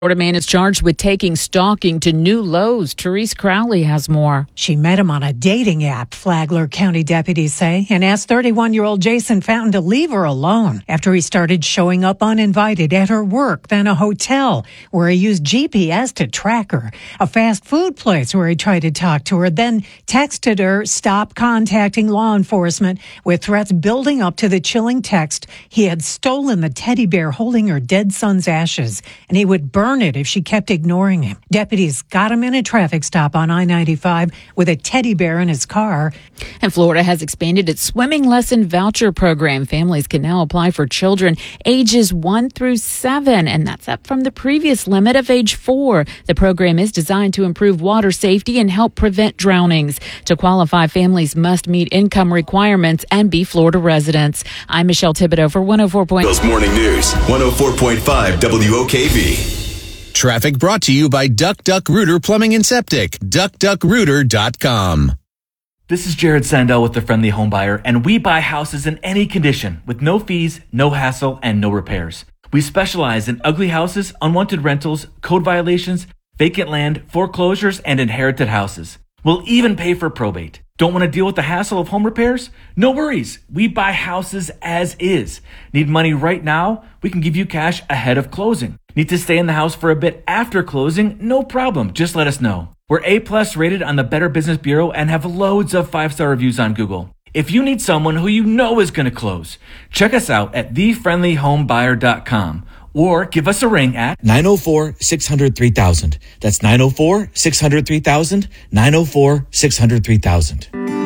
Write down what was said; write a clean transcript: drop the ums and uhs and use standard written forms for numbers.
Florida man is charged with taking stalking to new lows. Therese Crowley has more. She met him on a dating app, Flagler County deputies say, and asked 31-year-old Jason Fountain to leave her alone after he started showing up uninvited at her work, then a hotel where he used GPS to track her, a fast food place where he tried to talk to her, then texted her, stop contacting law enforcement, with threats building up to the chilling text. He had stolen the teddy bear holding her dead son's ashes, and he would burn it if she kept ignoring him. Deputies got him in a traffic stop on I-95 with a teddy bear in his car. And Florida has expanded its swimming lesson voucher program. Families can now apply for children ages 1 through 7, and that's up from the previous limit of age 4. The program is designed to improve water safety and help prevent drownings. To qualify, families must meet income requirements and be Florida residents. I'm Michelle Thibodeau for 104. Those morning news, 104.5 WOKV. Traffic brought to you by Duck Duck Rooter Plumbing and Septic. DuckDuckRooter.com. This is Jared Sandell with The Friendly Home Buyer, and we buy houses in any condition with no fees, no hassle, and no repairs. We specialize in ugly houses, unwanted rentals, code violations, vacant land, foreclosures, and inherited houses. We'll even pay for probate. Don't want to deal with the hassle of home repairs? No worries. We buy houses as is. Need money right now? We can give you cash ahead of closing. Need to stay in the house for a bit after closing? No problem. Just let us know. We're A+ rated on the Better Business Bureau and have loads of 5-star reviews on Google. If you need someone who you know is going to close, check us out at thefriendlyhomebuyer.com. Or give us a ring at 904-600-3000. That's 904-600-3000, 904-600-3000.